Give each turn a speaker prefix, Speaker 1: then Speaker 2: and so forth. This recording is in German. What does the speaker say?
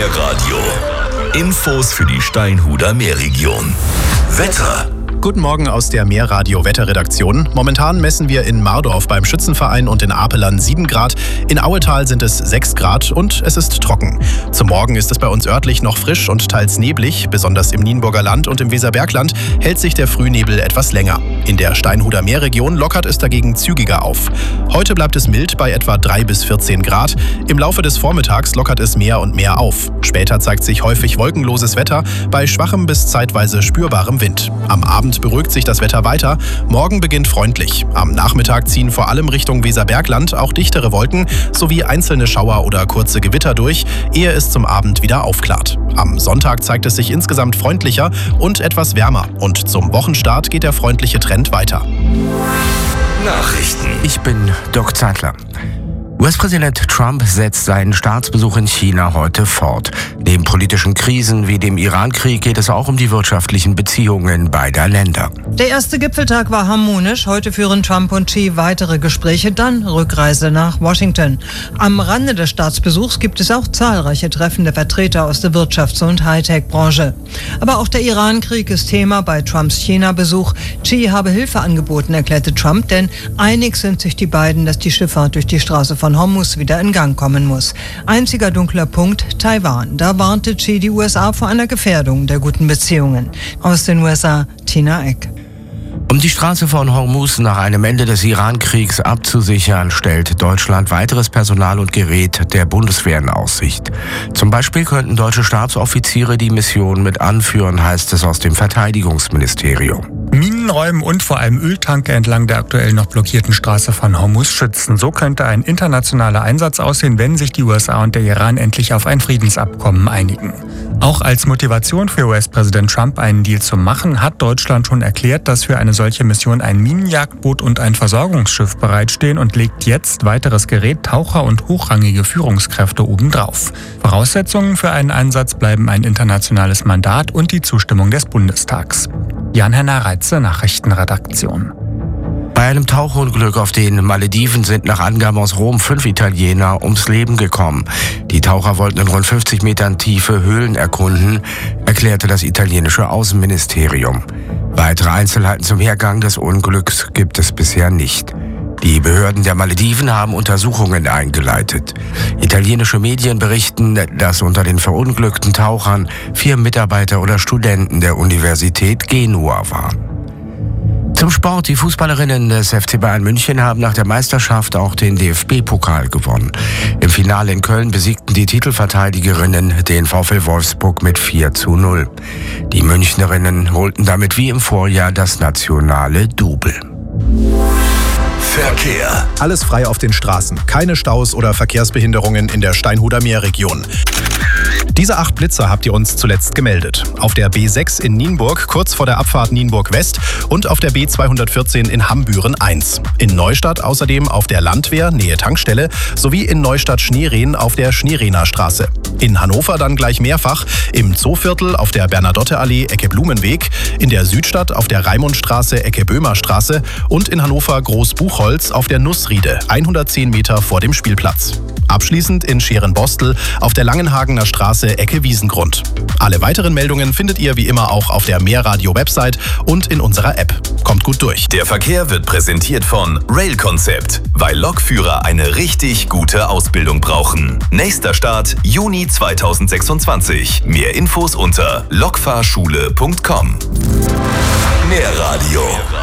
Speaker 1: Meerradio. Infos für die Steinhuder Meerregion. Wetter.
Speaker 2: Guten Morgen aus der Meerradio-Wetterredaktion. Momentan messen wir in Mardorf beim Schützenverein und in Apelern 7 Grad. In Auetal sind es 6 Grad und es ist trocken. Zum Morgen ist es bei uns örtlich noch frisch und teils neblig. Besonders im Nienburger Land und im Weserbergland hält sich der Frühnebel etwas länger. In der Steinhuder Meerregion lockert es dagegen zügiger auf. Heute bleibt es mild bei etwa 3 bis 14 Grad. Im Laufe des Vormittags lockert es mehr und mehr auf. Später zeigt sich häufig wolkenloses Wetter bei schwachem bis zeitweise spürbarem Wind. Am Abend beruhigt sich das Wetter weiter. Morgen beginnt freundlich. Am Nachmittag ziehen vor allem Richtung Weserbergland auch dichtere Wolken sowie einzelne Schauer oder kurze Gewitter durch, ehe es zum Abend wieder aufklart. Am Sonntag zeigt es sich insgesamt freundlicher und etwas wärmer. Und zum Wochenstart geht der freundliche Trend weiter.
Speaker 1: Nachrichten.
Speaker 3: Ich bin Doc Zeitler. US-Präsident Trump setzt seinen Staatsbesuch in China heute fort. Neben politischen Krisen wie dem Iran-Krieg geht es auch um die wirtschaftlichen Beziehungen beider Länder.
Speaker 4: Der erste Gipfeltag war harmonisch. Heute führen Trump und Xi weitere Gespräche, dann Rückreise nach Washington. Am Rande des Staatsbesuchs gibt es auch zahlreiche Treffen der Vertreter aus der Wirtschafts- und Hightech-Branche. Aber auch der Iran-Krieg ist Thema bei Trumps China-Besuch. Xi habe Hilfe angeboten, erklärte Trump, denn einig sind sich die beiden, dass die Schifffahrt durch die Straße von Hormuz wieder in Gang kommen muss. Einziger dunkler Punkt, Taiwan. Da warnte Xi die USA vor einer Gefährdung der guten Beziehungen. Aus den USA, Tina Eck.
Speaker 3: Um die Straße von Hormuz nach einem Ende des Iran-Kriegs abzusichern, stellt Deutschland weiteres Personal und Gerät der Bundeswehr in Aussicht. Zum Beispiel könnten deutsche Stabsoffiziere die Mission mit anführen, heißt es aus dem Verteidigungsministerium.
Speaker 5: Minenräumen und vor allem Öltanker entlang der aktuell noch blockierten Straße von Hormuz schützen. So könnte ein internationaler Einsatz aussehen, wenn sich die USA und der Iran endlich auf ein Friedensabkommen einigen. Auch als Motivation für US-Präsident Trump, einen Deal zu machen, hat Deutschland schon erklärt, dass für eine solche Mission ein Minenjagdboot und ein Versorgungsschiff bereitstehen und legt jetzt weiteres Gerät, Taucher und hochrangige Führungskräfte obendrauf. Voraussetzungen für einen Einsatz bleiben ein internationales Mandat und die Zustimmung des Bundestags. Jan-Henner Reitze, Nachrichtenredaktion.
Speaker 3: Bei einem Tauchunglück auf den Malediven sind nach Angaben aus Rom 5 Italiener ums Leben gekommen. Die Taucher wollten in rund 50 Metern Tiefe Höhlen erkunden, erklärte das italienische Außenministerium. Weitere Einzelheiten zum Hergang des Unglücks gibt es bisher nicht. Die Behörden der Malediven haben Untersuchungen eingeleitet. Italienische Medien berichten, dass unter den verunglückten Tauchern 4 Mitarbeiter oder Studenten der Universität Genua waren. Zum Sport. Die Fußballerinnen des FC Bayern München haben nach der Meisterschaft auch den DFB-Pokal gewonnen. Im Finale in Köln besiegten die Titelverteidigerinnen den VfL Wolfsburg mit 4:0. Die Münchnerinnen holten damit wie im Vorjahr das nationale Double.
Speaker 1: Verkehr.
Speaker 2: Alles frei auf den Straßen. Keine Staus oder Verkehrsbehinderungen in der Steinhuder Meerregion. Diese 8 Blitzer habt ihr uns zuletzt gemeldet. Auf der B6 in Nienburg, kurz vor der Abfahrt Nienburg West und auf der B214 in Hambüren 1. In Neustadt außerdem auf der Landwehr, Nähe Tankstelle, sowie in Neustadt Schneerehen auf der Schneerehner Straße. In Hannover dann gleich mehrfach, im Zooviertel auf der Bernadotteallee Ecke Blumenweg, in der Südstadt auf der Raimundstraße Ecke Böhmerstraße und in Hannover Großbuchholz auf der Nussriede, 110 Meter vor dem Spielplatz. Abschließend in Scherenbostel auf der Langenhagener Straße Ecke Wiesengrund. Alle weiteren Meldungen findet ihr wie immer auch auf der Meerradio-Website und in unserer App. Kommt gut durch.
Speaker 1: Der Verkehr wird präsentiert von Rail Concept, weil Lokführer eine richtig gute Ausbildung brauchen. Nächster Start Juni 2026. Mehr Infos unter lokfahrschule.com. Meerradio.